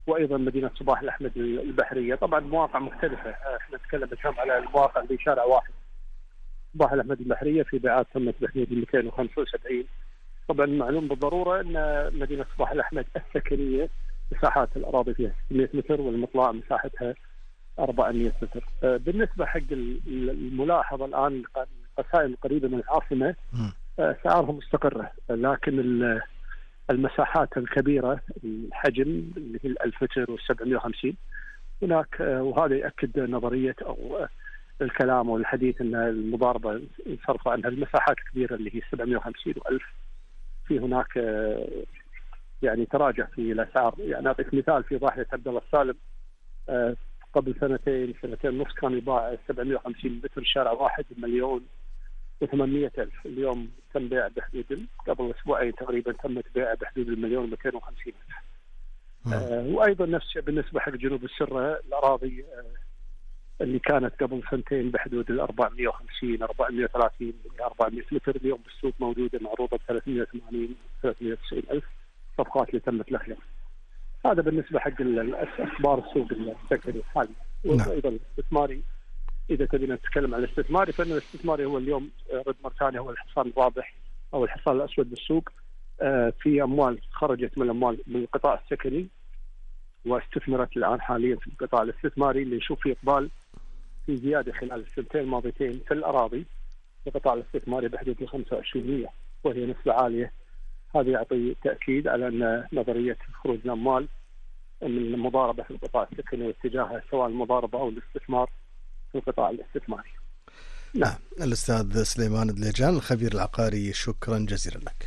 وايضا مدينه صباح الاحمد البحريه. طبعا مواقع مختلفه، احنا نتكلم اليوم على المواقع اللي شارع واحد صباح الاحمد البحريه في بيعات تمت بحدود 275. طبعا معلوم بالضروره ان مدينه صباح الاحمد السكنيه مساحات الاراضي فيها 600 متر والمطلع مساحتها 400 متر. بالنسبه حق الملاحظه الان القسائم القريبه من العاصمه اسعارها مستقره، لكن المساحات الكبيره الحجم اللي هي 1000 متر وال750 هناك، وهذا ياكد نظريه او الكلام والحديث ان المضاربه انصرف عنها المساحات الكبيره اللي هي 750 و1000. في هناك يعني تراجع في الاسعار. يعني اعطيك مثال، في ضاحيه عبد الله السالم قبل سنتين ونص كان يباع 750 متر شارع واحد بمليون و800,000. اليوم تم بيع بحدود قبل اسبوعين تقريبا تمت بيع بحدود المليون و250,000. وايضا نفس الشيء بالنسبه حق جنوب السره، الاراضي اللي كانت قبل سنتين بحدود ال 450 430 400 متر اليوم بالسوق موجوده معروضه ب 380 390,000 الصفقات اللي تمت الاخيره. هذا بالنسبه حق اخبار السوق السكني الحالي. وايضا الاستثماري، اذا تبينا نتكلم عن الاستثماري فان الاستثماري هو اليوم رد مرتاني هو الحصان الرابح او الحصان الاسود بالسوق. في اموال خرجت من الاموال من القطاع السكني واستثمرت الان حاليا في القطاع الاستثماري، اللي نشوف فيه اقبال في زياده خلال السنتين الماضيتين في الاراضي في القطاع الاستثماري بحدود 25%، وهي نسبه عاليه. هذا يعطي تاكيد على ان نظريه خروج الاموال من المضاربه في القطاع السكني واتجاهها سواء المضاربه او الاستثمار في القطاع الاستثماري. نعم. الأستاذ سليمان دليجان الخبير العقاري، شكرا جزيلا لك.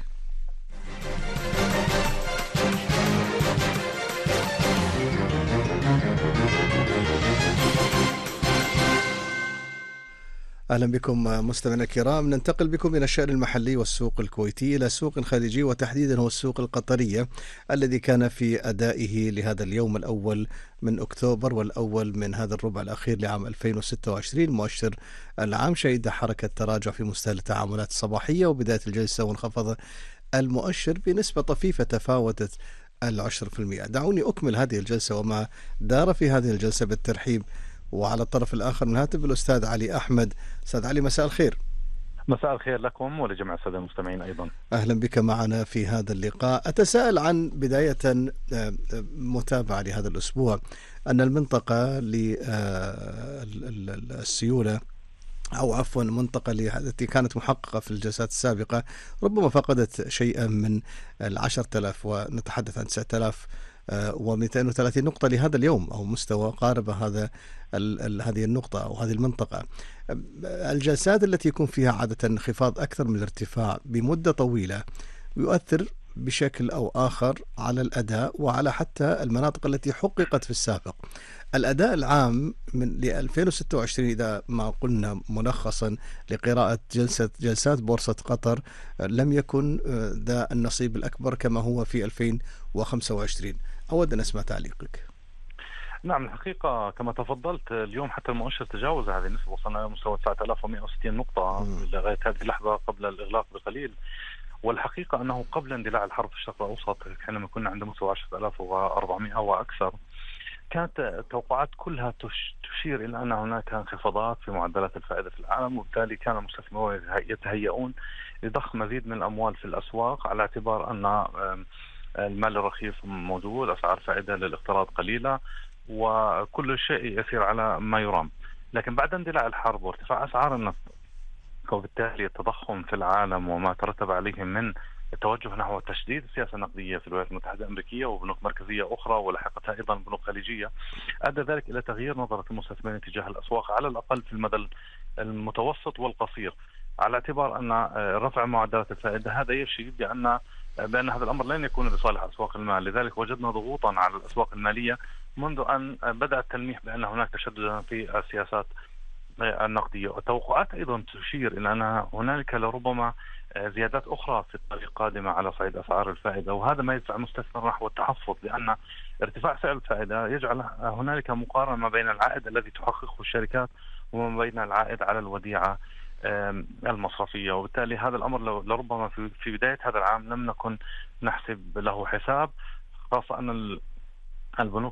أهلا بكم مستمعينا الكرام. ننتقل بكم من الشأن المحلي والسوق الكويتي إلى سوق خليجي، وتحديدا هو السوق القطرية الذي كان في أدائه لهذا اليوم الأول من أكتوبر والأول من هذا الربع الأخير لعام 2026. مؤشر العام شهد حركة تراجع في مستهل التعاملات الصباحية، وبداية الجلسة وانخفض المؤشر بنسبة طفيفة تفاوتت 10%. دعوني أكمل هذه الجلسة وما دار في هذه الجلسة بالترحيب وعلى الطرف الآخر من الهاتف الأستاذ علي أحمد. أستاذ علي، مساء الخير. مساء الخير لكم ولجميع السادة المستمعين أيضا. أهلا بك معنا في هذا اللقاء. أتساءل عن بداية متابعة لهذا الأسبوع أن المنطقة للسيولة أو عفوا منطقة التي كانت محققة في الجلسات السابقة ربما فقدت شيئا من 10,000 ونتحدث عن 9,230 نقطة لهذا اليوم، أو مستوى قارب هذه النقطة أو هذه المنطقة. الجلسات التي يكون فيها عادة انخفاض أكثر من الارتفاع بمدة طويلة يؤثر بشكل أو آخر على الأداء وعلى حتى المناطق التي حققت في السابق. الأداء العام من 2026 إذا ما قلنا ملخصا لقراءة جلسات بورصة قطر لم يكن ذا النصيب الأكبر كما هو في 2025. أود أن أسمع تعليقك. نعم، الحقيقة كما تفضلت اليوم حتى المؤشر تجاوز هذه النسبة، وصلنا إلى مستوى 9160 نقطة لغاية هذه اللحظة قبل الإغلاق بقليل. والحقيقة أنه قبل اندلاع الحرب في الشرق الأوسط حينما كنا عند مستوى 10,400 وأكثر كانت توقعات كلها تشير إلى أن هناك انخفاضات في معدلات الفائدة في العالم، وبالتالي كان المستثمرون يتهيئون لضخ مزيد من الأموال في الأسواق على اعتبار أن المال الرخيص موجود، أسعار فائدة للاقتراض قليلة، وكل شيء يسير على ما يرام. لكن بعد اندلاع الحرب وارتفاع أسعار النفط وبالتالي التضخم في العالم وما ترتب عليه من التوجه نحو تشديد السياسة النقدية في الولايات المتحدة الأمريكية وبنوك مركزية أخرى ولحقتها أيضا بنوك خليجية، أدى ذلك إلى تغيير نظرة المستثمرين تجاه الأسواق على الأقل في المدى المتوسط والقصير، على اعتبار أن رفع معدلات الفائدة هذا يشير بأن هذا الأمر لن يكون لصالح أسواق المال. لذلك وجدنا ضغوطا على الأسواق المالية منذ أن بدأ التلميح بأن هناك تشددا في السياسات النقدية. والتوقعات أيضا تشير إلى أن هنالك لربما زيادات أخرى في الطريق قادمة على صعيد أسعار الفائدة، وهذا ما يدفع المستثمر نحو التحفظ، لأن ارتفاع سعر الفائدة يجعل هنالك مقارنة ما بين العائد الذي تحققه الشركات وما بين العائد على الوديعة المصرفية. وبالتالي هذا الأمر لربما في بداية هذا العام لم نكن نحسب له حساب، خاصة أن البنوك